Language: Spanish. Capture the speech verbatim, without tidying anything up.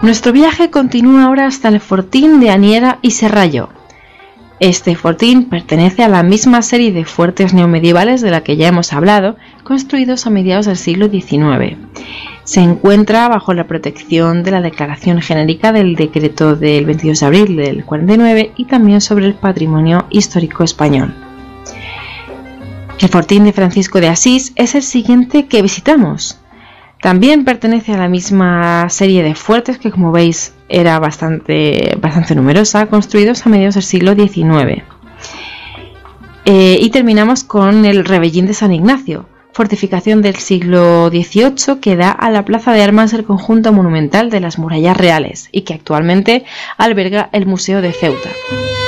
Nuestro viaje continúa ahora hasta el fortín de Aniera y Serrallo. Este fortín pertenece a la misma serie de fuertes neomedievales de la que ya hemos hablado, construidos a mediados del siglo diecinueve. Se encuentra bajo la protección de la Declaración Genérica del Decreto del veintidós de abril del cuarenta y nueve y también sobre el patrimonio histórico español. El fortín de Francisco de Asís es el siguiente que visitamos. También pertenece a la misma serie de fuertes que, como veis, era bastante, bastante numerosa, construidos a mediados del siglo diecinueve. Eh, y terminamos con el Rebellín de San Ignacio, fortificación del siglo dieciocho que da a la plaza de armas el conjunto monumental de las murallas reales y que actualmente alberga el Museo de Ceuta.